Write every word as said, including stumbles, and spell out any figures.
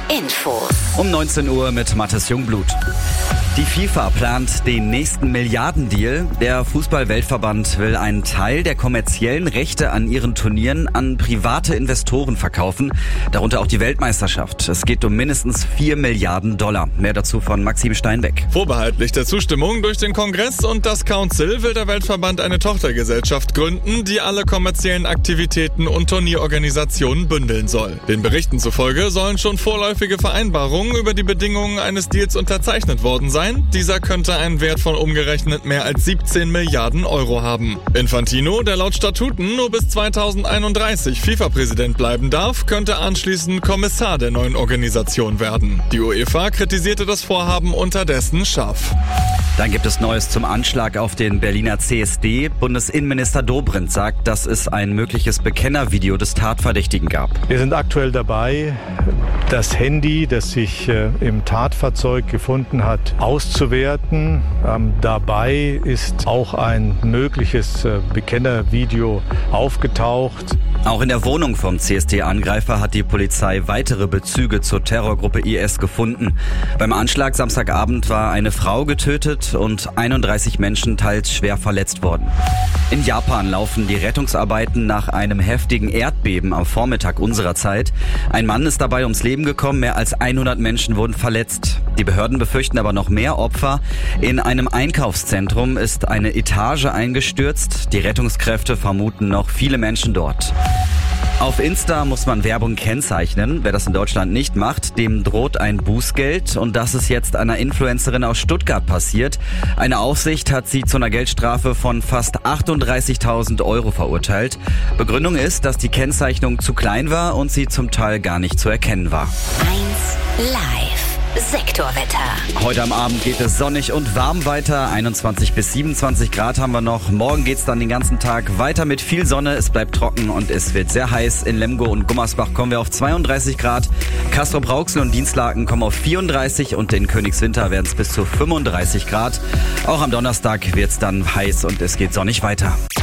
Infos. Um neunzehn Uhr mit Mathis Jungblut. Die FIFA plant den nächsten Milliardendeal. Der Fußball-Weltverband will einen Teil der kommerziellen Rechte an ihren Turnieren an private Investoren verkaufen, darunter auch die Weltmeisterschaft. Es geht um mindestens vier Milliarden Dollar. Mehr dazu von Maxim Steinbeck. Vorbehaltlich der Zustimmung durch den Kongress und das Council will der Weltverband eine Tochtergesellschaft gründen, die alle kommerziellen Aktivitäten und Turnierorganisationen bündeln soll. Den Berichten zufolge sollen schon vorläufige Vereinbarungen über die Bedingungen eines Deals unterzeichnet worden sein. Dieser könnte einen Wert von umgerechnet mehr als siebzehn Milliarden Euro haben. Infantino, der laut Statuten nur bis zweitausendeinunddreißig FIFA-Präsident bleiben darf, könnte anschließend Kommissar der neuen Organisation werden. Die UEFA kritisierte das Vorhaben unterdessen scharf. Dann gibt es Neues zum Anschlag auf den Berliner C S D. Bundesinnenminister Dobrindt sagt, dass es ein mögliches Bekennervideo des Tatverdächtigen gab. Wir sind aktuell dabei, das Handy, das sich äh, im Tatfahrzeug gefunden hat, auszuwerten. Ähm, dabei ist auch ein mögliches äh, Bekennervideo aufgetaucht. Auch in der Wohnung vom C S D-Angreifer hat die Polizei weitere Bezüge zur Terrorgruppe I S gefunden. Beim Anschlag Samstagabend war eine Frau getötet und einunddreißig Menschen teils schwer verletzt worden. In Japan laufen die Rettungsarbeiten nach einem heftigen Erdbeben am Vormittag unserer Zeit. Ein Mann ist dabei ums Leben gekommen, mehr als hundert Menschen wurden verletzt. Die Behörden befürchten aber noch mehr Opfer. In einem Einkaufszentrum ist eine Etage eingestürzt. Die Rettungskräfte vermuten noch viele Menschen dort. Auf Insta muss man Werbung kennzeichnen. Wer das in Deutschland nicht macht, dem droht ein Bußgeld. Und das ist jetzt einer Influencerin aus Stuttgart passiert. Eine Aufsicht hat sie zu einer Geldstrafe von fast achtunddreißigtausend Euro verurteilt. Begründung ist, dass die Kennzeichnung zu klein war und sie zum Teil gar nicht zu erkennen war. eins Live. Sektorwetter. Heute am Abend geht es sonnig und warm weiter. einundzwanzig bis siebenundzwanzig Grad haben wir noch. Morgen geht's dann den ganzen Tag weiter mit viel Sonne. Es bleibt trocken und es wird sehr heiß. In Lemgo und Gummersbach kommen wir auf zweiunddreißig Grad. Castrop-Rauxel und Dienstlaken kommen auf vierunddreißig und in Königswinter werden es bis zu fünfunddreißig Grad. Auch am Donnerstag wird's dann heiß und es geht sonnig weiter.